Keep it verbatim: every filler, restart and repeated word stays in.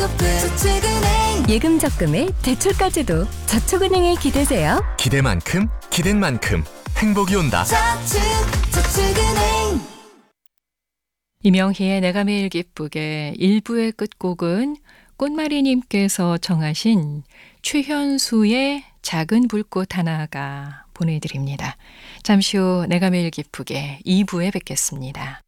가족들 저축은행. 예금 적금에 대출까지도 저축은행에 기대세요. 기대만큼 기댄 만큼 행복이 온다. 저축 저축은행. 이명희의 내가 매일 기쁘게 일 부의 끝곡은 꽃마리님께서 정하신 최현수의 작은 불꽃 하나가 보내드립니다. 잠시 후 내가 매일 기쁘게 이 부에 뵙겠습니다.